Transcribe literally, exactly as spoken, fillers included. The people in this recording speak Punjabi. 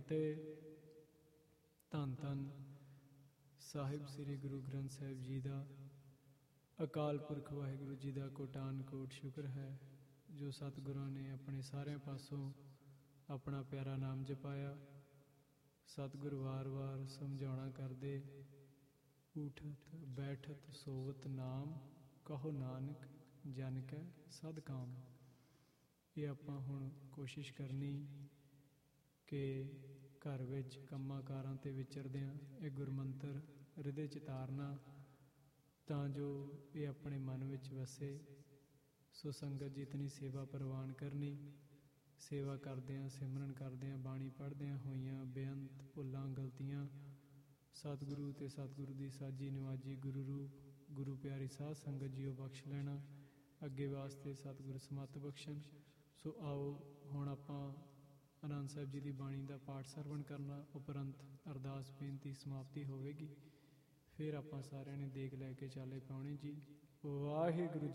ਫਤਿਹ। ਧੰਨ ਧੰਨ ਸਾਹਿਬ ਸ੍ਰੀ ਗੁਰੂ ਗ੍ਰੰਥ ਸਾਹਿਬ ਜੀ ਦਾ। ਅਕਾਲ ਪੁਰਖ ਵਾਹਿਗੁਰੂ ਜੀ ਦਾ ਕੋਟਾਨ ਕੋਟ ਸ਼ੁਕਰ ਹੈ ਜੋ ਸਤਿਗੁਰਾਂ ਨੇ ਆਪਣੇ ਸਾਰਿਆਂ ਪਾਸੋਂ ਆਪਣਾ ਪਿਆਰਾ ਨਾਮ ਜਪਾਇਆ। ਸਤਿਗੁਰ ਵਾਰ ਵਾਰ ਸਮਝਾਉਣਾ ਕਰਦੇ, ਊਠਤ ਬੈਠਤ ਸੋਵਤ ਨਾਮ, ਕਹੋ ਨਾਨਕ ਜਨ ਕੈ ਸਦ ਕਾਮ। ਇਹ ਆਪਾਂ ਹੁਣ ਕੋਸ਼ਿਸ਼ ਕਰਨੀ ਕਿ ਘਰ ਵਿੱਚ ਕੰਮਾਂ ਕਾਰਾਂ 'ਤੇ ਵਿਚਰਦਿਆਂ ਇਹ ਗੁਰਮੰਤਰ ਹਿਰਦੇ 'ਚ ਤਾਰਨਾ ਤਾਂ ਜੋ ਇਹ ਆਪਣੇ ਮਨ ਵਿੱਚ ਵਸੇ। ਸੋ ਸੰਗਤ ਜੀ ਇਤਨੀ ਸੇਵਾ ਪ੍ਰਵਾਨ ਕਰਨੀ। ਸੇਵਾ ਕਰਦਿਆਂ, ਸਿਮਰਨ ਕਰਦਿਆਂ, ਬਾਣੀ ਪੜ੍ਹਦਿਆਂ ਹੋਈਆਂ ਬੇਅੰਤ ਭੁੱਲਾਂ ਗਲਤੀਆਂ ਸਤਿਗੁਰੂ ਅਤੇ ਸਤਿਗੁਰੂ ਦੀ ਸਾਜੀ ਨਿਵਾਜੀ ਗੁਰੂ ਰੂਪ ਗੁਰੂ ਪਿਆਰੀ ਸਾਧ ਸੰਗਤ ਜੀਓ ਬਖਸ਼ ਲੈਣਾ। ਅੱਗੇ ਵਾਸਤੇ ਸਤਿਗੁਰੂ ਸਮੱਤ ਬਖਸ਼ਣ। ਸੋ ਆਓ ਹੁਣ ਆਪਾਂ ਆਨੰਦ ਸਾਹਿਬ ਜੀ ਦੀ ਬਾਣੀ ਦਾ ਪਾਠ ਸਰਵਣ ਕਰਨਾ, ਉਪਰੰਤ ਅਰਦਾਸ ਬੇਨਤੀ ਸਮਾਪਤੀ ਹੋਵੇਗੀ। ਫਿਰ ਆਪਾਂ ਸਾਰਿਆਂ ਨੇ ਦੇਗ ਲੈ ਕੇ ਚਾਲੇ ਪਾਉਣੇ ਜੀ। ਵਾਹਿਗੁਰੂ